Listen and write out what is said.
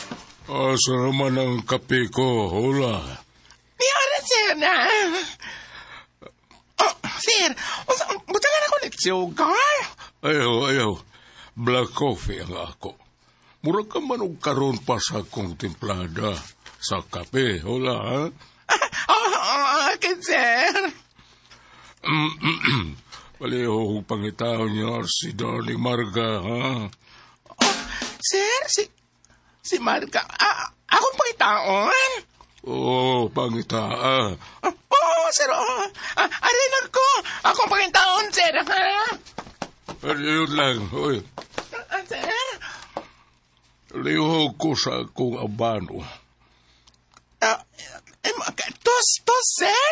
Asa naman ang kape ko, hola? Piyara, sir, na. Oh, sir, buta nga na ko nagsugar. Ayaw. Black coffee ang ako. Murag ka man og karon pa sa akong templada sa kape, hola, ha? Okay, sir. Paliho pangitaw niya si Darling Marga, ha? Oh, sir, si Marga, akong pangitaon? Oo, pangitaa. Oo, sir, arin ako. Akong pangitaon, sir, ha? Yun lang, oy. Sir? Lihog ko sa akong abano. Tos, sir?